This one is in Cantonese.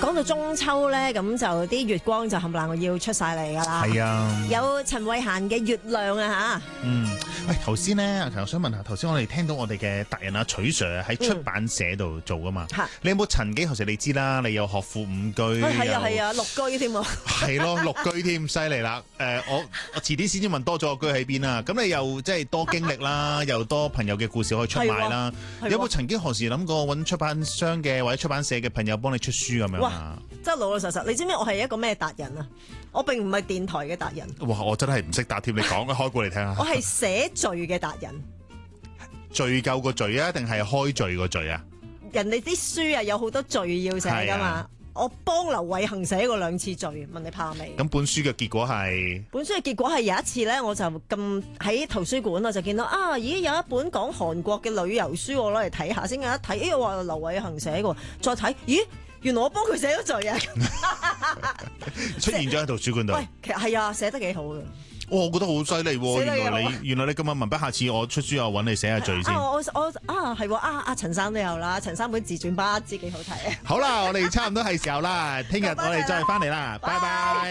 講到中秋咧，咁就啲月光就冚唪唥要出晒嚟㗎啦。 係啊， 有陳慧嫻嘅《月亮》啊喂，頭先咧，我想問下，頭先我哋聽到我哋嘅達人許 Sir 喺出版社度做㗎嘛？你有冇曾經，頭先你知啦，你有學富五車， 係啊，六車添喎。係咯，六車添，犀利啦！我遲啲先至問多咗個車喺邊啦。咁你又即係多經歷啦，又多朋友嘅故事可以出賣啦。有冇曾經何時諗過揾出版商嘅或者出版社嘅朋友幫你出書咁樣啊？ 真係老老實實，你知唔知我係一個咩達人啊？我並唔係電台嘅達人。 哇！我真係唔識答添，你講開過嚟聽下。 我係寫序嘅達人。 序夠個序啊，定係開序個序啊？ 人哋啲書啊有好多序要寫㗎嘛。我幫劉偉恒寫過2次序，問你怕未？ 咁本書嘅結果係？本書嘅結果係有一次咧，我就咁喺圖書館我就見到咦有一本講韓國嘅旅遊書，我攞嚟睇下先。一睇，我話劉偉恒寫過，再睇，咦，原來我幫佢寫咗序啊！ 出現咗喺圖書館度。 喂，其實係啊，寫得幾好嘅。 我覺得好犀利喎！原來你咁文筆，下次我出書又揾你寫下序先。 係陳生都有啦，陳生本自傳不知幾好睇。 好啦，我哋差唔多係時候啦，聽日我哋再翻嚟啦，拜拜。